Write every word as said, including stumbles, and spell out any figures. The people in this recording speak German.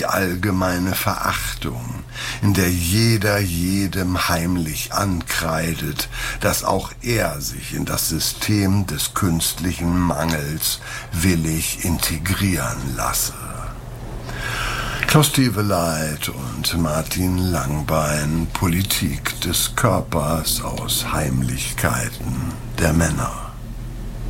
die allgemeine Verachtung, in der jeder jedem heimlich ankreidet, dass auch er sich in das System des künstlichen Mangels willig integrieren lasse. Klaus Teweleit und Martin Langbein, Politik des Körpers aus Heimlichkeiten der Männer.